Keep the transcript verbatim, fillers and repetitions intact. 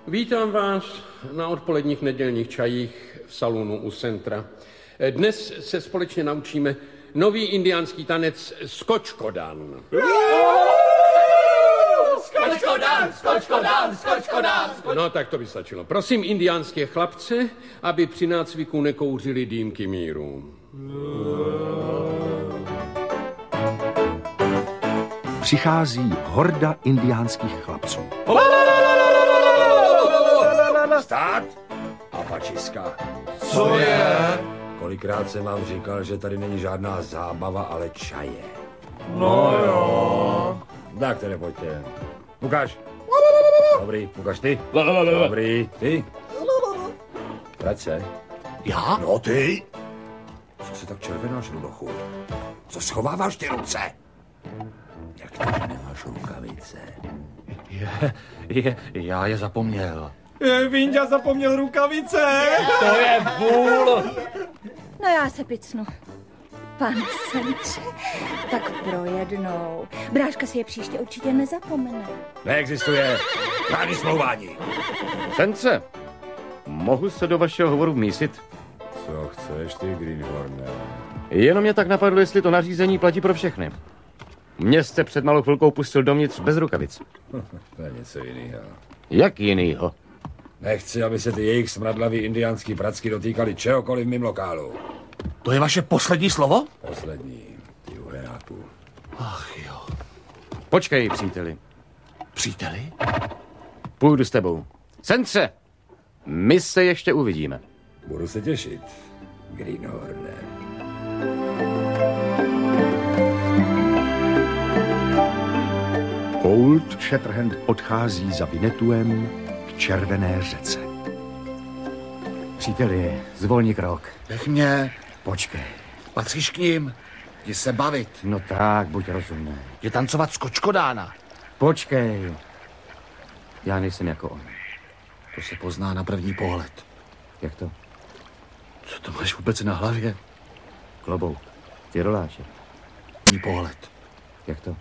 Vítám vás na odpoledních nedělních čajích v salonu u centra. Dnes se společně naučíme nový indiánský tanec skočkodan. Skočkodan, skočkodan, skočkodan. No tak to by stačilo. Prosím indiánské chlapce, aby při nácviku nekouřili dýmky míru. Přichází horda indiánských chlapců. Stát a pačiska. Co je? Kolikrát jsem vám říkal, že tady není žádná zábava, ale čaje. No jo. Tak tedy pojďte. Ukáž. Dobrý, ukáž ty. Dobrý, ty. Vrať se. Já? No ty. Co se tak červenáš, Rudochu? Co schováváš ty ruce? Jak to, že nemáš rukavice? Je, je, já je zapomněl. Vinďa zapomněl rukavice. To je vůl. No já se picnu. Pane Sence, tak pro jednou. Bráška si je příště určitě nezapomene. Neexistuje žádný smlouvání. Sence, mohu se do vašeho hovoru vmísit? Co chceš ty, Greenhorne? Jenom mě tak napadlo, jestli to nařízení platí pro všechny. Mě jste před malou chvilkou pustil dovnitř bez rukavic. To je něco jiného. Jak jinýho? Nechci, aby se ty jejich smradlavý indiánský pracky dotýkali čehokoliv v mým lokálu. To je vaše poslední slovo? Poslední, ty uheráku. Ach jo. Počkej, příteli. Příteli? Půjdu s tebou. Sence, my se ještě uvidíme. Budu se těšit, Greenhorne. Old Shatterhand odchází za Vinetuem k červené řece. Příteli, zvolni krok. Nech mě. Počkej. Patříš k ním. Jdi se bavit. No tak, buď rozumný. Jdi tancovat skočkodána. Počkej. Já nejsem jako on. To se pozná na první pohled. Jak to? Co to máš vůbec na hlavě? Klobouk. Ty roláče. První pohled. Jak to?